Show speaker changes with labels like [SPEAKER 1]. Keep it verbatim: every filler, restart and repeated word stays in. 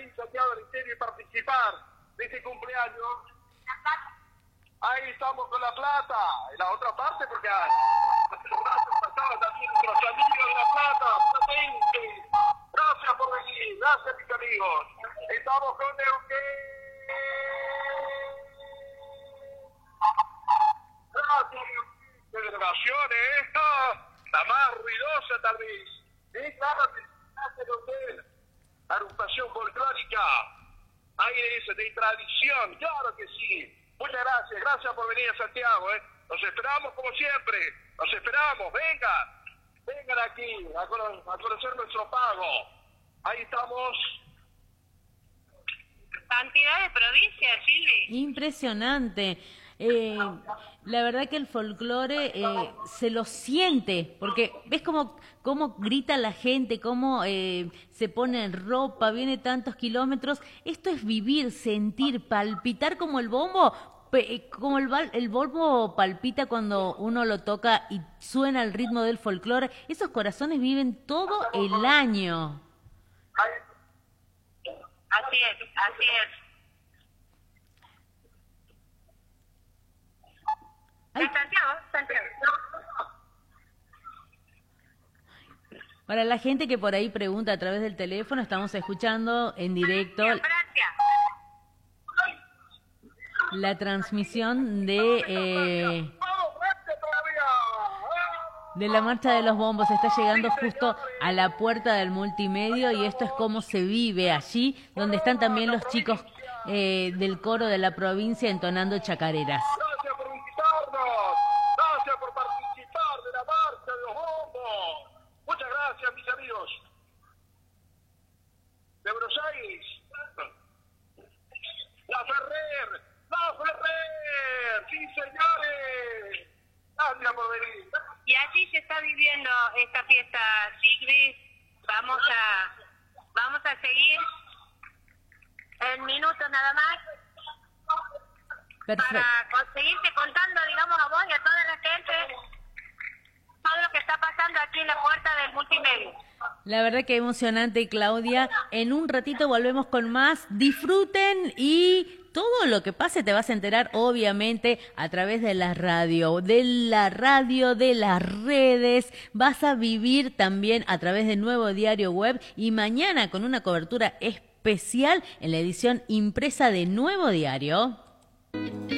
[SPEAKER 1] aquí en Santiago del Estero y participar de este cumpleaños. Ahí estamos con La Plata, en la otra parte, porque ah, pasaban también nuestros amigos de La Plata, presente. Gracias por venir, gracias mis amigos. Estamos con Neuquén. Gracias, de delegaciones, esta, la más ruidosa tal vez. Sí, claro, gracias a usted. Agrupación folclórica, aires de tradición, claro que sí. Muchas gracias, gracias por venir a Santiago, ¿eh? Los esperamos como siempre, los esperamos, vengan, vengan aquí a, cono a conocer nuestro pago. Ahí estamos.
[SPEAKER 2] Cantidad de provincias, Silvi.
[SPEAKER 3] Impresionante. Eh, la verdad que el folclore eh, se lo siente, porque ves cómo, cómo grita la gente, cómo eh, se pone en ropa, viene tantos kilómetros. Esto es vivir, sentir, palpitar como el bombo, pe- como el, el bombo palpita cuando uno lo toca y suena el ritmo del folclore. Esos corazones viven todo el año.
[SPEAKER 2] Así es, así es.
[SPEAKER 3] Ay.
[SPEAKER 2] En Santiago, Santiago.
[SPEAKER 3] Para la gente que por ahí pregunta a través del teléfono, estamos escuchando en directo
[SPEAKER 2] Francia.
[SPEAKER 3] la transmisión de eh, de la marcha de los bombos. Está llegando justo a la puerta del multimedio y esto es cómo se vive allí, donde están también los chicos eh, del coro de la provincia entonando chacareras.
[SPEAKER 1] Gracias por invitarnos, gracias por participar de la marcha de los bombos. Muchas gracias, mis amigos. De Buenos Aires. La Ferrer, la Ferrer, sí señores. Gracias por venir.
[SPEAKER 2] Y así se está viviendo esta fiesta, Silvi. Vamos a, vamos a seguir en minutos nada más.
[SPEAKER 3] Perfecto.
[SPEAKER 2] Para conseguirte contando, digamos, a vos y a toda la gente todo lo que está pasando aquí en la puerta del multimedia.
[SPEAKER 3] La verdad que emocionante, Claudia. En un ratito volvemos con más. Disfruten y todo lo que pase te vas a enterar, obviamente, a través de la radio, de la radio, de las redes. Vas a vivir también a través de Nuevo Diario Web y mañana con una cobertura especial en la edición impresa de Nuevo Diario.